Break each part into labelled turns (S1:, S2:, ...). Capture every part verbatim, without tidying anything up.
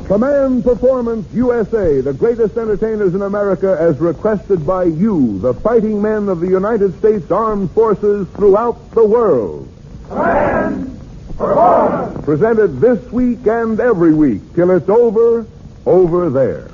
S1: Command Performance U S A, the greatest entertainers in America, as requested by you, the fighting men of the United States Armed Forces throughout the world.
S2: Command Performance!
S1: Presented this week and every week till it's over, over there.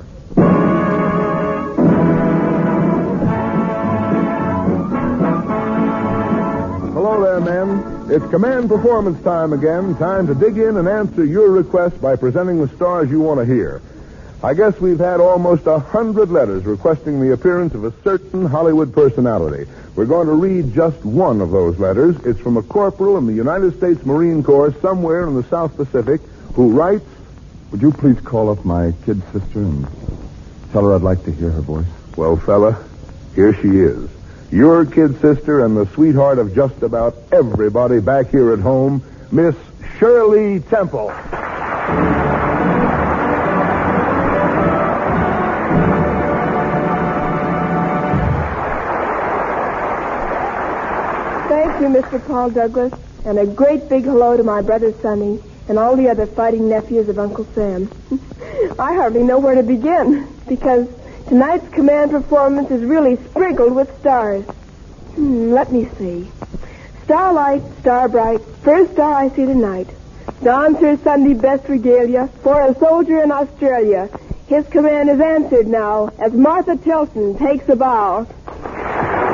S1: Hello there, men. It's Command Performance time again. Time to dig in and answer your request by presenting the stars you want to hear. I guess we've had almost a hundred letters requesting the appearance of a certain Hollywood personality. We're going to read just one of those letters. It's from a corporal in the United States Marine Corps somewhere in the South Pacific who writes,
S3: "Would you please call up my kid sister and tell her I'd like to hear her voice?"
S1: Well, fella, here she is. Your kid sister and the sweetheart of just about everybody back here at home, Miss Shirley Temple.
S4: Thank you, Mister Paul Douglas, and a great big hello to my brother Sonny and all the other fighting nephews of Uncle Sam. I hardly know where to begin, because tonight's Command Performance is really sprinkled with stars. Hmm, let me see. Starlight, star bright, first star I see tonight. Dons her Sunday best regalia for a soldier in Australia. His command is answered now as Martha Tilton takes a bow.